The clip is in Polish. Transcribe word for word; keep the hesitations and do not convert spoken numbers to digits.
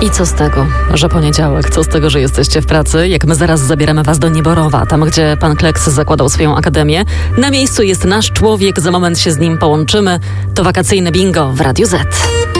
I co z tego, że poniedziałek? Co z tego, że jesteście w pracy? Jak my zaraz zabieramy was do Nieborowa, tam gdzie pan Kleks zakładał swoją akademię. Na miejscu jest nasz człowiek, za moment się z nim połączymy. To wakacyjne bingo w Radiu Z.